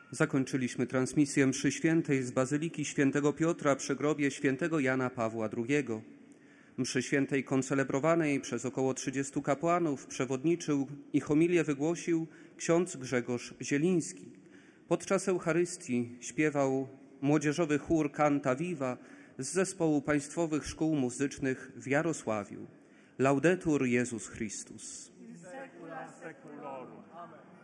Zakończyliśmy transmisję mszy świętej z Bazyliki Świętego Piotra przy grobie świętego Jana Pawła II. Mszy świętej koncelebrowanej przez około 30 kapłanów przewodniczył i homilię wygłosił ksiądz Grzegorz Zieliński. Podczas Eucharystii śpiewał młodzieżowy chór Canta Viva z Zespołu Państwowych Szkół Muzycznych w Jarosławiu. Laudetur Jezus Chrystus. In secula seculorum. Amen.